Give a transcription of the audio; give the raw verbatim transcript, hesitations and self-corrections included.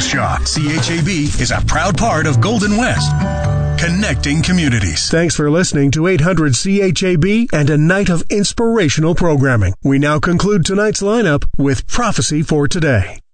Post Shaw. C H A B is a proud part of Golden West. Connecting communities. Thanks for listening to eight hundred C H A B and a night of inspirational programming. We now conclude tonight's lineup with Prophecy for Today.